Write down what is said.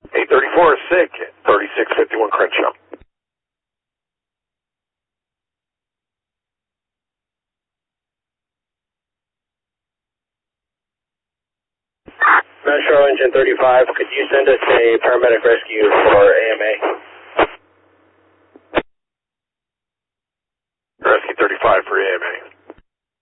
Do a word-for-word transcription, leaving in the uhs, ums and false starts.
eight thirty-four is sick, thirty-six fifty-one Crenshaw. Metro Engine thirty-five, could you send us a paramedic rescue for A M A?